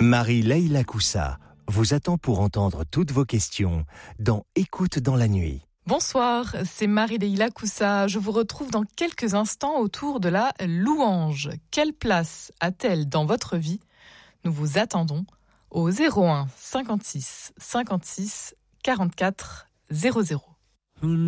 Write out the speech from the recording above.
Marie-Leila Coussa vous attend pour entendre toutes vos questions dans Écoute dans la nuit. Bonsoir, c'est Marie-Leila Coussa. Je vous retrouve dans quelques instants autour de la louange. Quelle place a-t-elle dans votre vie ? Nous vous attendons au 01 56 56 44 00.